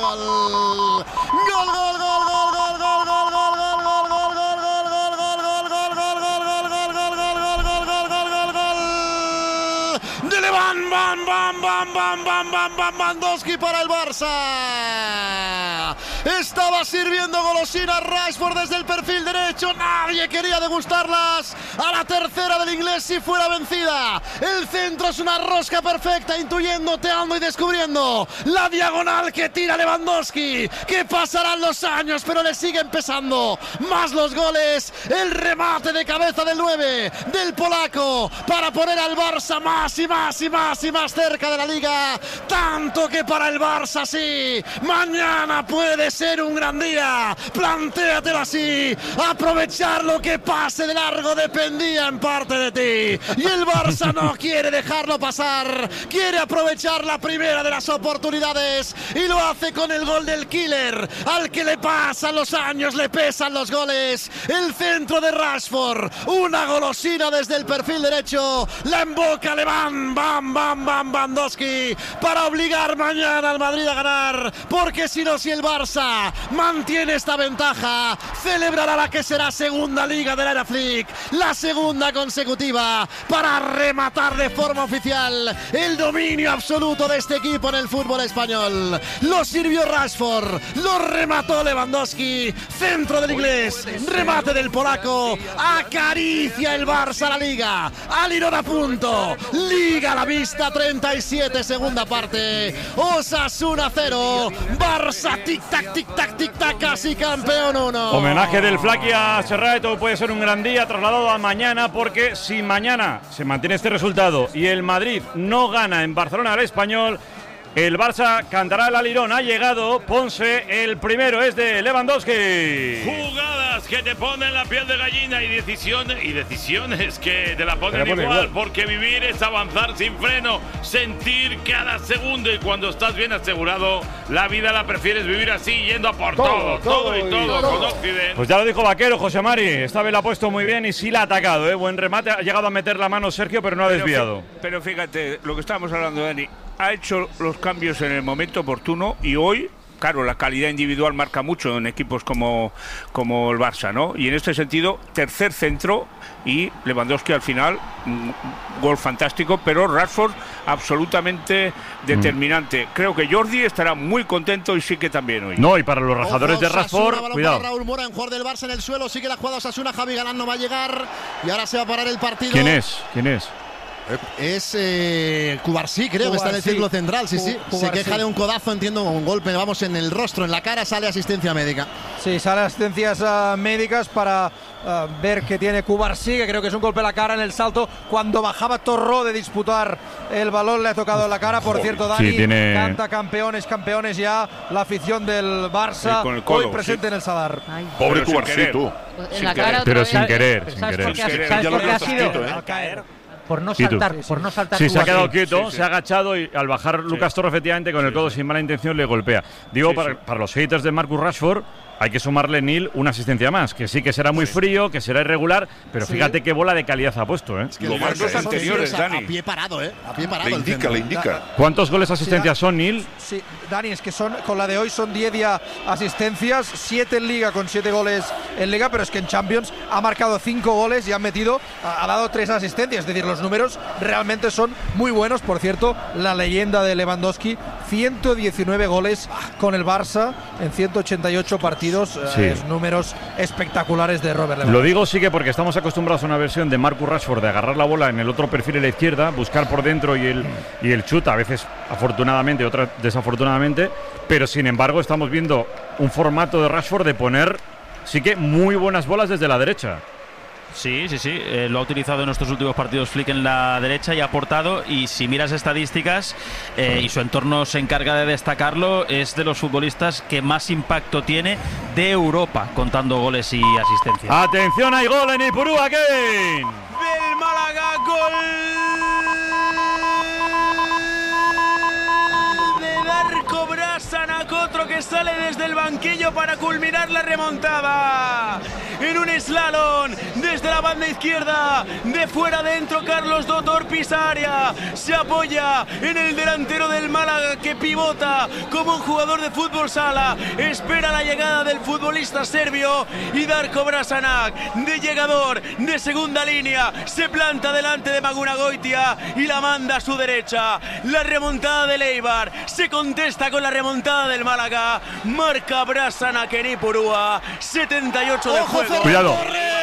gol. Gol, gol, gol, gol, gol, gol, gol, gol, gol, gol, gol, gol, de Lewandowski para el Barça. Estaba sirviendo golosinas Rashford desde el perfil derecho. Nadie quería degustarlas. A la tercera del inglés si fuera vencida. El centro es una rosca perfecta, intuyendo, teando y descubriendo la diagonal que tira Lewandowski. Que pasarán los años, pero le siguen pesando más los goles. El remate de cabeza del 9 del polaco para poner al Barça más y más y más y más cerca de la Liga. Tanto que para el Barça sí, mañana puede ser un gran día. Plantéatelo así. Aprovechar lo que pase de largo dependía en parte de ti. Y el Barça no quiere dejarlo pasar. Quiere aprovechar la primera de las oportunidades. Y lo hace con el gol del killer. Al que le pasan los años, le pesan los goles. El centro de Rashford. Una golosina desde el perfil derecho. La emboca Lewandowski para obligar mañana al Madrid a ganar. Porque si no, si el Barça mantiene esta ventaja, celebrará la que será segunda liga de la Era Flick, la segunda consecutiva, para rematar de forma oficial el dominio absoluto de este equipo en el fútbol español. Lo sirvió Rashford, lo remató Lewandowski, centro del inglés, remate del polaco, acaricia el Barça la liga, al Lirón a punto, liga a la vista, 37 segunda parte, Osasuna 0, Barça tic-tac, tic-tac, tic-tac, casi campeón 1. Homenaje del Flaqui a Serrato, puede ser un gran día trasladado a mañana, porque si mañana se mantiene este resultado y el Madrid no gana en Barcelona al Español, el Barça cantará el alirón. Ha llegado Ponce, el primero es de Lewandowski. Jugadas que te ponen la piel de gallina y decisiones que te la ponen igual, porque vivir es avanzar sin freno, sentir cada segundo, y cuando estás bien asegurado, la vida la prefieres vivir así, yendo a por todo con Occidente. Pues ya lo dijo Vaquero, José Mari, esta vez la ha puesto muy bien y sí la ha atacado, buen remate, ha llegado a meter la mano Sergio, pero no ha desviado. Pero fíjate, lo que estábamos hablando, Dani, ha hecho los cambios en el momento oportuno y hoy, claro, la calidad individual marca mucho en equipos como el Barça, ¿no? Y en este sentido, tercer centro y Lewandowski al final, gol fantástico, pero Rashford absolutamente determinante. Creo que Jordi estará muy contento y sí que también hoy. No, y para los rajadores de Rashford, cuidado. Raúl Mora, en jugador del Barça en el suelo, sigue la jugada Osasuna, Javi Galán no va a llegar y ahora se va a parar el partido. ¿Quién es? Es Cubarsí, creo que está en el círculo central, sí. Se queja de un codazo, entiendo, un golpe, vamos, en el rostro, en la cara, sale asistencia médica. Sí, sale asistencias médicas para ver que tiene Cubarsí, que creo que es un golpe a la cara en el salto. Cuando bajaba Torró de disputar el balón, le ha tocado en la cara. Por cierto, Dani, canta campeones ya la afición del Barça, sí, hoy presente en el Sadar. Pobre Cubarsí, tú. Pero sin querer. ¿Sabes por qué ha sido? Al caer. Por no saltar. Sí, se ha quedado quieto, se ha agachado y al bajar Lucas Torre, efectivamente, con el codo sin mala intención le golpea. Digo, para los haters de Marcus Rashford, hay que sumarle, Neil, una asistencia más, que sí que será muy frío, que será irregular, pero fíjate qué bola de calidad ha puesto, Es que los dos anteriores, Dani. A pie parado, A pie parado. Le indica. ¿Cuántos goles asistencias son, Neil? Sí, Dani, es que con la de hoy son 10 ya asistencias, 7 en Liga con 7 goles en Liga, pero es que en Champions ha marcado 5 goles y ha dado 3 asistencias, es decir, los números realmente son muy buenos. Por cierto, la leyenda de Lewandowski, 119 goles con el Barça en 188 partidos. Números espectaculares de Robert Lewandowski. Lo digo sí que porque estamos acostumbrados a una versión de Marcus Rashford de agarrar la bola en el otro perfil a la izquierda, buscar por dentro y el chut, a veces afortunadamente, otras desafortunadamente, pero sin embargo estamos viendo un formato de Rashford de poner sí que muy buenas bolas desde la derecha. Sí, lo ha utilizado en estos últimos partidos Flick en la derecha y ha aportado, y si miras estadísticas y su entorno se encarga de destacarlo, es de los futbolistas que más impacto tiene de Europa, contando goles y asistencias. ¡Atención, hay gol en Ipurúa, Kevin! Del Málaga, gol de Darko Braš. Brasanac, otro que sale desde el banquillo para culminar la remontada. En un slalom desde la banda izquierda, de fuera adentro, Carlos Dotor pisa área, se apoya en el delantero del Málaga que pivota como un jugador de fútbol sala, espera la llegada del futbolista serbio y Darko Brasanac, de llegador, de segunda línea, se planta delante de Magunagoitia y la manda a su derecha. La remontada del Eibar se contesta con la remontada del Málaga, marca Brasanac en Ipurúa, 78 de juego. Cuidado.